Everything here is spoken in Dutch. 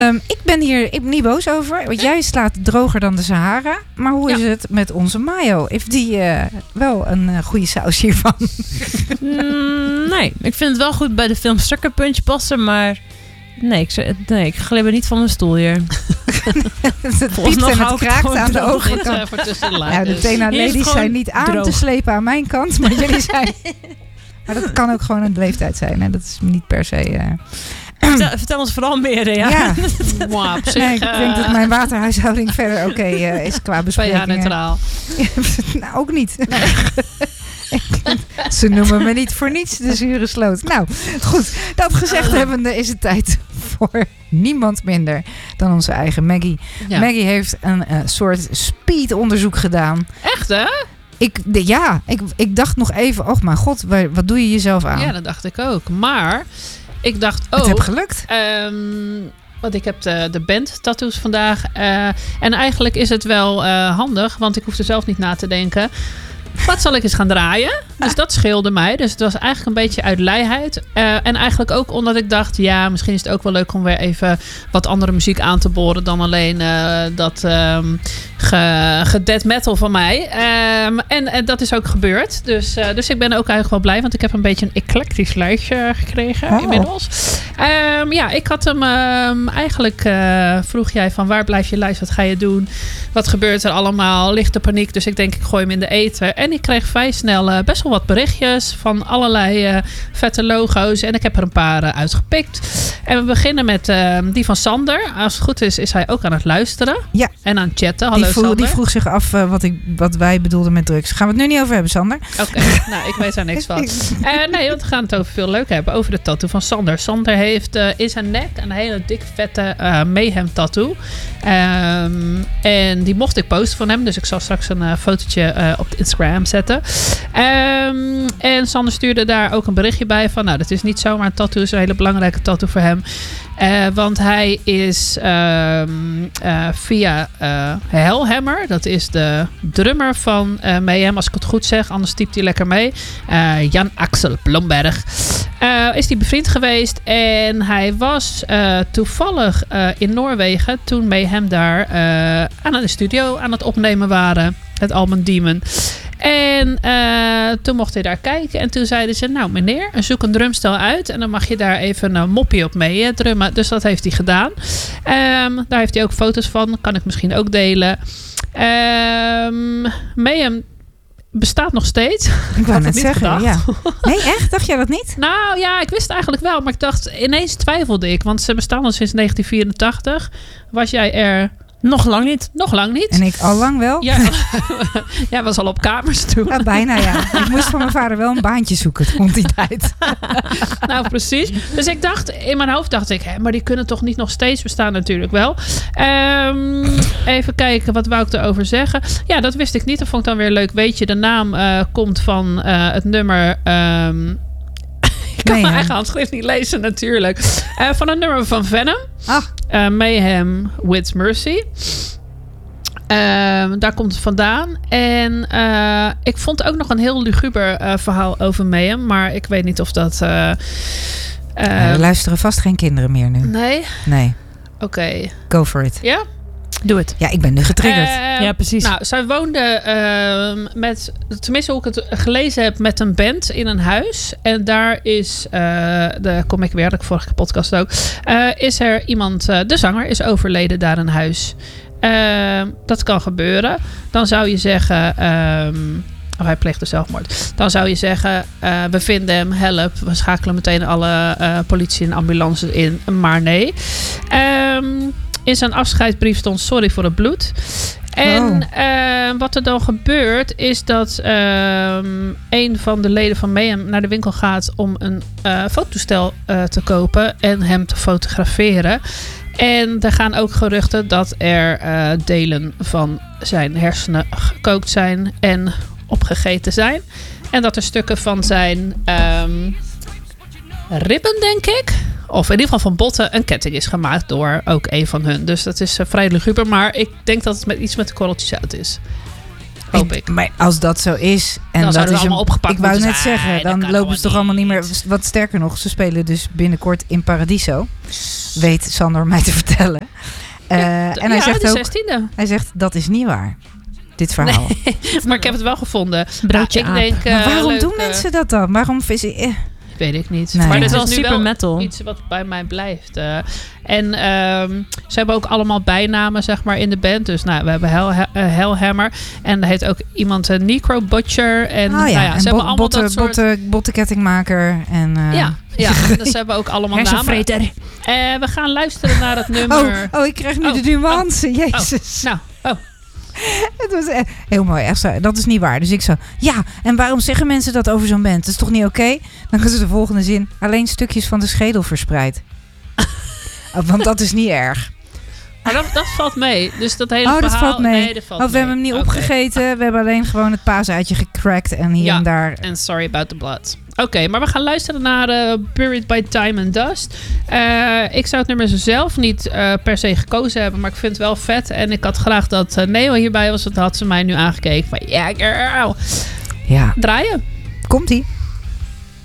Ik ben niet boos over. Want jij slaat droger dan de Sahara. Maar hoe is het met onze mayo? Heeft die wel een goede saus hiervan? Nee, ik vind het wel goed bij de film Sucker Punch passen. Maar ik glibber niet van mijn stoel hier. Het piept en het kraakt aan de overkant. De Tena Ladies zijn niet aan te slepen aan mijn kant. Maar jullie zijn... Maar dat kan ook gewoon een leeftijd zijn. Hè? Dat is niet per se... Vertel ons vooral meer. Ja. Wow, ik denk dat mijn waterhuishouding verder oké is qua besprekingen. neutraal. Nou, ook niet. Nee. Ze noemen me niet voor niets de zure sloot. Nou, goed. Dat gezegd hebbende is het tijd voor niemand minder dan onze eigen Maggie. Ja. Maggie heeft een soort speedonderzoek gedaan. Echt, hè? Ik dacht nog even, oh mijn god, wat doe je jezelf aan? Ja, dat dacht ik ook. Maar ik dacht ook... Het heb gelukt. Want ik heb de band tattoos vandaag. En eigenlijk is het wel handig, want ik hoef er zelf niet na te denken. Wat zal ik eens gaan draaien? Dus dat scheelde mij. Dus het was eigenlijk een beetje uit luiheid. En eigenlijk ook omdat ik dacht... ja, misschien is het ook wel leuk om weer even wat andere muziek aan te boren... dan alleen dat death metal van mij. En dat is ook gebeurd. Dus ik ben ook eigenlijk wel blij... want ik heb een beetje een eclectisch lijstje gekregen inmiddels. Ik had hem eigenlijk... vroeg jij van waar blijft je lijst? Wat ga je doen? Wat gebeurt er allemaal? Lichte paniek. Dus ik denk ik gooi hem in de eten. En ik kreeg vrij snel best wel wat berichtjes van allerlei vette logo's. En ik heb er een paar uitgepikt. En we beginnen met die van Sander. Als het goed is hij ook aan het luisteren. Ja. En aan het chatten. Hallo Sander. Die vroeg zich af wat wij bedoelden met drugs. Gaan we het nu niet over hebben, Sander? Oké, nou ik weet daar niks van. Nee, want we gaan het over veel leuk hebben. Over de tattoo van Sander. Sander heeft in zijn nek een hele dik vette Mayhem tattoo. En die mocht ik posten van hem. Dus ik zal straks een fotootje op Instagram zetten. En Sander stuurde daar ook een berichtje bij van... nou, dat is niet zomaar een tattoo. Het is een hele belangrijke tattoo voor hem. Want hij is via Hellhammer... dat is de drummer van Mayhem, als ik het goed zeg. Anders typt hij lekker mee. Jan Axel Blomberg. Is hij bevriend geweest. En hij was toevallig in Noorwegen... toen Mayhem daar aan de studio aan het opnemen waren. Het album Demon. En toen mocht hij daar kijken. En toen zeiden ze, nou meneer, zoek een drumstel uit. En dan mag je daar even een moppie op mee drummen. Dus dat heeft hij gedaan. Daar heeft hij ook foto's van. Kan ik misschien ook delen. Mayhem bestaat nog steeds. Ik wou net zeggen, ja. Nee, echt? Dacht jij dat niet? Nou ja, ik wist het eigenlijk wel. Maar ik dacht, ineens twijfelde ik. Want ze bestaan al sinds 1984. Was jij er... Nog lang niet. Nog lang niet. En ik al lang wel. Ja, jij was al op kamers toen. Ja, bijna ja. Ik moest van mijn vader wel een baantje zoeken rond die tijd. Nou, precies. Dus ik dacht, in mijn hoofd dacht ik... maar die kunnen toch niet nog steeds bestaan? Natuurlijk wel. Even kijken, wat wou ik erover zeggen? Ja, dat wist ik niet. Dat vond ik dan weer leuk. Weet je, de naam komt van het nummer... Ik kan mijn eigen handschrift niet lezen natuurlijk. Van een nummer van Venom. Mayhem with Mercy. Daar komt het vandaan. En ik vond ook nog een heel luguber verhaal over Mayhem. Maar ik weet niet of dat... er luisteren vast geen kinderen meer nu. Nee. Oké. Go for it. Ja? Doe het. Ja, ik ben nu getriggerd. Ja, precies. Nou, zij woonde tenminste hoe ik het gelezen heb, met een band in een huis. En daar is, daar kom ik weer, de vorige podcast ook, is er iemand, de zanger is overleden daar in huis. Dat kan gebeuren. Dan zou je zeggen... hij pleegde zelfmoord. Dan zou je zeggen, we vinden hem, help. We schakelen meteen alle politie en ambulances in. Maar nee. In zijn afscheidsbrief stond sorry voor het bloed. En wat er dan gebeurt is dat een van de leden van Mayhem naar de winkel gaat om een fototoestel te kopen en hem te fotograferen. En er gaan ook geruchten dat er delen van zijn hersenen gekookt zijn en opgegeten zijn. En dat er stukken van zijn ribben, denk ik, of in ieder geval van botten, een ketting is gemaakt door ook een van hun. Dus dat is vrij luguber, maar ik denk dat het iets met de korreltjes zout is. Hoop ik. Maar als dat zo is... En Dan zouden we is allemaal opgepakt Ik wou moeten net zijn. zeggen, Dat dan kan lopen ze toch gewoon allemaal niet meer... Wat sterker nog, ze spelen dus binnenkort in Paradiso. Weet Sander mij te vertellen. En hij zegt de ook... 16e. Hij zegt, dat is niet waar. Dit verhaal. Maar ik heb het wel gevonden. Broodje ik aap. denk, Maar waarom leuk, doen mensen dat dan? Waarom Weet ik niet. Nee. Maar dit Het is is nu super wel metal. iets wat bij mij blijft. En ze hebben ook allemaal bijnamen, zeg maar, in de band. Dus we hebben Hellhammer. En er heet ook iemand Necro Butcher. En en ze hebben allemaal dat soort... bottenkettingmaker. En, Ja, dus ze hebben ook allemaal namen. Hersenvreter. We gaan luisteren naar het nummer... Oh, ik krijg nu de nuance. Jezus. Nou, Het was heel mooi. Echt zo. Dat is niet waar. Dus ik zo... Ja, en waarom zeggen mensen dat over zo'n band? Dat is toch niet oké? Dan gaan ze de volgende zin... Alleen stukjes van de schedel verspreid. Want dat is niet erg. maar dat valt mee. Dus dat hele Dat verhaal... valt mee. Nee, dat valt We hebben hem niet Oké. opgegeten. We hebben alleen gewoon het paaseitje gecrackt. En hier en daar... En Sorry About the Blood. Oké, maar we gaan luisteren naar Buried by Time and Dust. Ik zou het nummer zelf niet per se gekozen hebben, maar ik vind het wel vet. En ik had graag dat Neo hierbij was, want had ze mij nu aangekeken van... Ja, girl. Ja. Draaien. Komt-ie.